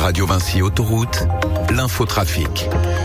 Radio Vinci Autoroute, l'infotrafic.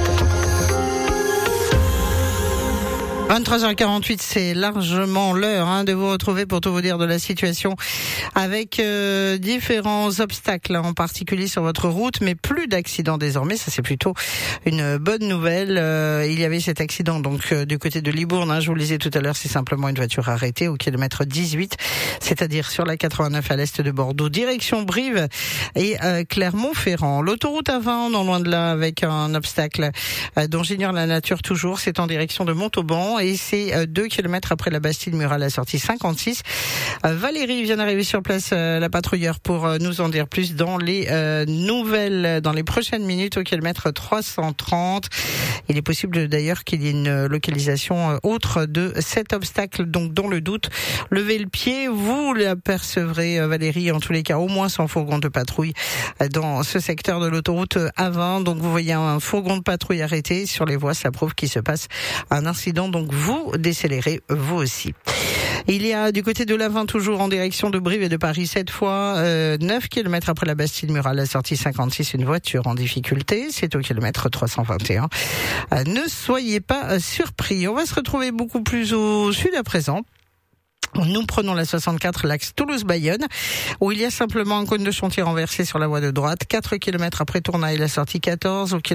23h48, c'est largement l'heure de vous retrouver pour tout vous dire de la situation avec différents obstacles, en particulier sur votre route, mais plus d'accidents désormais. Ça, c'est plutôt une bonne nouvelle. Il y avait cet accident donc du côté de Libourne. Je vous le disais tout à l'heure, c'est simplement une voiture arrêtée au kilomètre 18, c'est-à-dire sur la 89 à l'est de Bordeaux, direction Brive et Clermont-Ferrand. L'autoroute A20, non loin de là, avec un obstacle dont j'ignore la nature toujours. C'est en direction de Montauban. Et c'est 2 kilomètres après la Bastide-Mur à la sortie 56. Valérie vient d'arriver sur place, la patrouilleur, pour nous en dire plus dans les nouvelles, dans les prochaines minutes, au kilomètre 330. Il est possible d'ailleurs qu'il y ait une localisation autre de cet obstacle. Donc, dans le doute, levez le pied, vous l'apercevrez, Valérie, en tous les cas, au moins sans fourgon de patrouille dans ce secteur de l'autoroute A20. Donc, vous voyez un fourgon de patrouille arrêté sur les voies, ça prouve qu'il se passe un incident. Donc, vous décélérez vous aussi. Il y a du côté de l'A20 toujours en direction de Brive et de Paris, cette fois 9 km après la Bastide-Mur à la sortie 56, une voiture en difficulté, c'est au kilomètre 321. Ne soyez pas surpris. On va se retrouver beaucoup plus au sud à présent. Nous prenons la 64, l'axe Toulouse-Bayonne, où il y a simplement un cône de chantier renversé sur la voie de droite, 4 km après Tournai, la sortie 14,